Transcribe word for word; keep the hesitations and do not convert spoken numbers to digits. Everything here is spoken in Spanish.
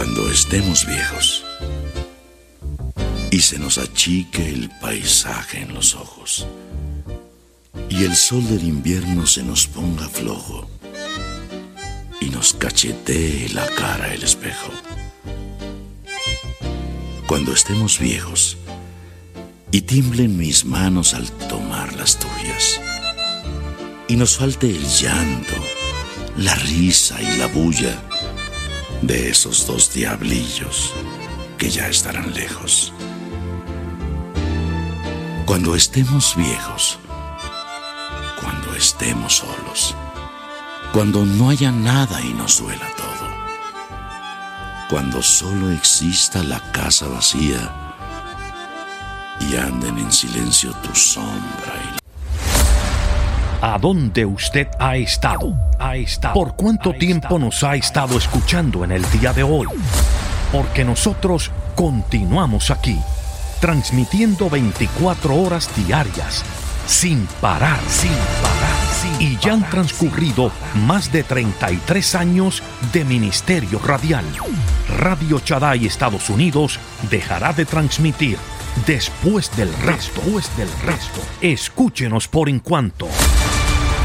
Cuando estemos viejos y se nos achique el paisaje en los ojos y el sol del invierno se nos ponga flojo y nos cachetee la cara el espejo. Cuando estemos viejos y tiemblen mis manos al tomar las tuyas y nos falte el llanto, la risa y la bulla de esos dos diablillos que ya estarán lejos. Cuando estemos viejos, cuando estemos solos, cuando no haya nada y nos duela todo, cuando solo exista la casa vacía y anden en silencio tu sombra y la... ¿A dónde usted ha estado? ¿Ha estado? ¿Por cuánto tiempo nos ha estado escuchando en el día de hoy? Porque nosotros continuamos aquí, transmitiendo veinticuatro horas diarias, sin parar, sin parar, sin y ya han transcurrido más de treinta y tres años de ministerio radial. Radio Shaddai Estados Unidos dejará de transmitir después del resto. Después del resto. Escúchenos por en cuanto.